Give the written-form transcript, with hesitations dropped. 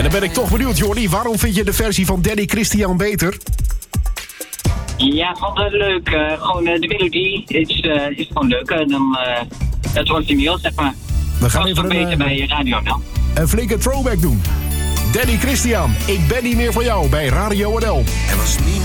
En dan ben ik toch benieuwd, Jordi. Waarom vind je de versie van Danny Christian beter? Ja, vond het leuk. Gewoon de melodie is gewoon leuk. Dan het origineel, zeg maar. We gaan even beter bij Radio dan. Een flinke throwback doen. Danny Christian, ik ben niet meer van jou bij Radio NL. Er was niemand.